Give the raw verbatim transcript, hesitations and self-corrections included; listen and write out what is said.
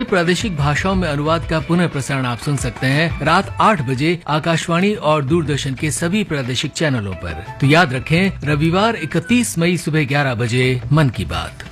प्रादेशिक भाषाओं में अनुवाद का पुनः प्रसारण आप सुन सकते हैं रात आठ बजे आकाशवाणी और दूरदर्शन के सभी प्रादेशिक चैनलों पर। तो याद रखें, रविवार इकतीस मई सुबह ग्यारह बजे मन की बात।